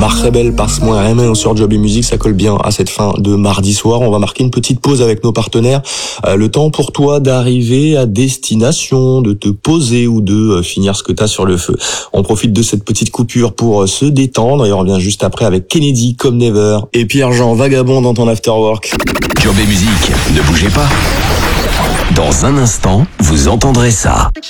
Marc Rebel, Passe-moi un main sur Job et Musique, ça colle bien à cette fin de mardi soir. On va marquer une petite pause avec nos partenaires. Le temps pour toi d'arriver à destination, de te poser ou de finir ce que t'as sur le feu. On profite de cette petite coupure pour se détendre et on revient juste après avec Kennedy Comme Never et Pierre-Jean Vagabond dans ton afterwork. Job et Musique, ne bougez pas. Dans un instant, vous entendrez ça.